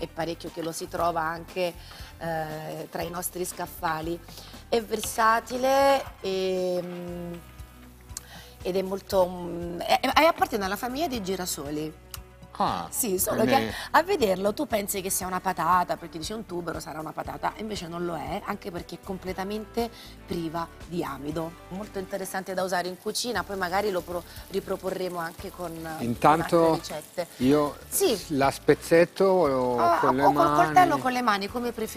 è parecchio che lo si trova anche tra i nostri scaffali. È versatile ed è molto... appartiene alla famiglia dei girasoli. Ah, Sì, solo che a vederlo tu pensi che sia una patata, perché dici un tubero sarà una patata, invece non lo è, anche perché è completamente priva di amido. Molto interessante da usare in cucina, poi magari lo riproporremo anche con intanto altre ricette. io Sì, la spezzetto con le o col mani. coltello o con le mani, come preferisci.